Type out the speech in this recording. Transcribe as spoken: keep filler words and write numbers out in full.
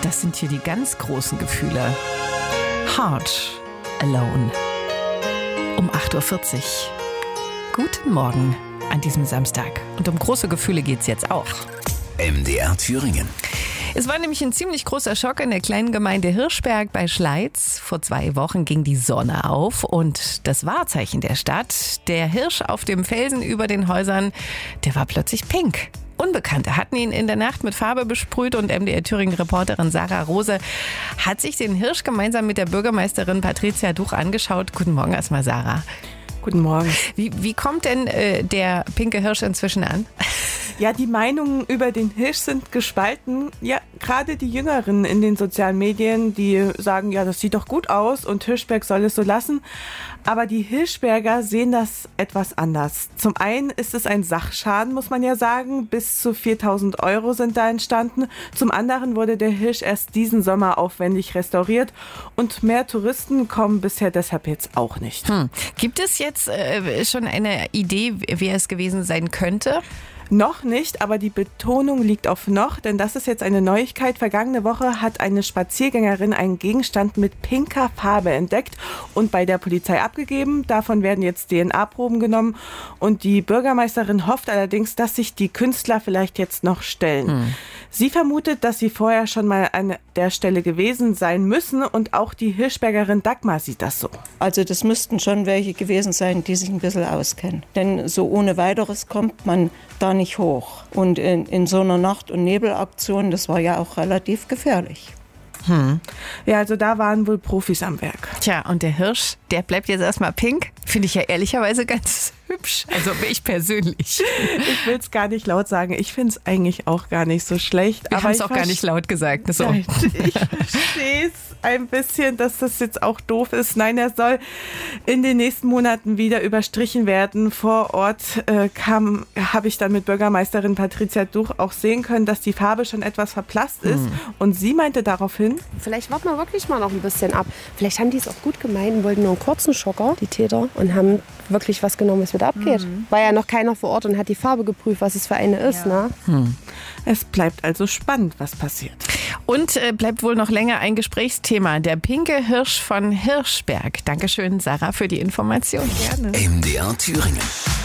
Das sind hier die ganz großen Gefühle. Heart Alone. Um acht Uhr vierzig. Guten Morgen an diesem Samstag. Und um große Gefühle geht's jetzt auch. M D R Thüringen. Es war nämlich ein ziemlich großer Schock in der kleinen Gemeinde Hirschberg bei Schleiz. Vor zwei Wochen ging die Sonne auf und das Wahrzeichen der Stadt, der Hirsch auf dem Felsen über den Häusern, der war plötzlich pink. Unbekannte hatten ihn in der Nacht mit Farbe besprüht und M D R Thüringen-Reporterin Sarah Rose hat sich den Hirsch gemeinsam mit der Bürgermeisterin Patricia Duch angeschaut. Guten Morgen erstmal, Sarah. Guten Morgen. Wie, wie kommt denn äh, der pinke Hirsch inzwischen an? Ja, die Meinungen über den Hirsch sind gespalten. Ja, gerade die Jüngeren in den sozialen Medien, die sagen, ja, das sieht doch gut aus und Hirschberg soll es so lassen. Aber die Hirschberger sehen das etwas anders. Zum einen ist es ein Sachschaden, muss man ja sagen. Bis zu viertausend Euro sind da entstanden. Zum anderen wurde der Hirsch erst diesen Sommer aufwendig restauriert. Und mehr Touristen kommen bisher deshalb jetzt auch nicht. Hm. Gibt es jetzt äh, schon eine Idee, wer es gewesen sein könnte? Noch nicht, aber die Betonung liegt auf noch, denn das ist jetzt eine Neuigkeit. Vergangene Woche hat eine Spaziergängerin einen Gegenstand mit pinker Farbe entdeckt und bei der Polizei abgegeben. Davon werden jetzt D N A-Proben genommen und die Bürgermeisterin hofft allerdings, dass sich die Künstler vielleicht jetzt noch stellen. Hm. Sie vermutet, dass sie vorher schon mal an der Stelle gewesen sein müssen und auch die Hirschbergerin Dagmar sieht das so. Also das müssten schon welche gewesen sein, die sich ein bisschen auskennen. Denn so ohne weiteres kommt man da nicht hoch. Und in, in so einer Nacht- und Nebelaktion, das war ja auch relativ gefährlich. Hm. Ja, also da waren wohl Profis am Werk. Tja, und der Hirsch, der bleibt jetzt erstmal pink. Finde ich ja ehrlicherweise ganz hübsch. Also ich persönlich. Ich will es gar nicht laut sagen. Ich finde es eigentlich auch gar nicht so schlecht. Wir haben es auch ver- gar nicht laut gesagt. So. Nein, ich verstehe es ein bisschen, dass das jetzt auch doof ist. Nein, er soll in den nächsten Monaten wieder überstrichen werden. Vor Ort äh, kam, habe ich dann mit Bürgermeisterin Patricia Duch auch sehen können, dass die Farbe schon etwas verblasst ist. Hm. Und sie meinte daraufhin, vielleicht warten wir wirklich mal noch ein bisschen ab. Vielleicht haben die es auch gut gemeint und wollten nur einen kurzen Schocker, die Täter, und haben wirklich was genommen, was wieder abgeht. Mhm. War ja noch keiner vor Ort und hat die Farbe geprüft, was es für eine ist. Ja. Ne? Hm. Es bleibt also spannend, was passiert. Und äh, bleibt wohl noch länger ein Gesprächsthema. Der pinke Hirsch von Hirschberg. Dankeschön, Sarah, für die Information. Gerne. M D R Thüringen.